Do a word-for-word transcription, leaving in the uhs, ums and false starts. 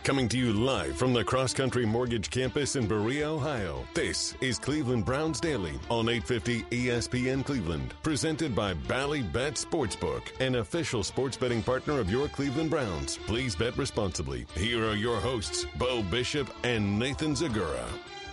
Coming to you live from the Cross Country Mortgage Campus in Berea, Ohio. This is Cleveland Browns Daily on eight fifty E S P N Cleveland. Presented by Bally Bet Sportsbook, an official sports betting partner of your Cleveland Browns. Please bet responsibly. Here are your hosts, Bo Bishop and Nathan Zagura.